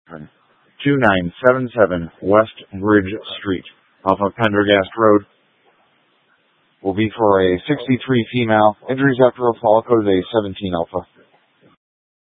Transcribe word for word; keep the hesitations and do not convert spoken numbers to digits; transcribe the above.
two nine seven seven West Bridge Street, off of Pendergast Road. Will be for a sixty-three female. Injuries after a fall code A seventeen alpha.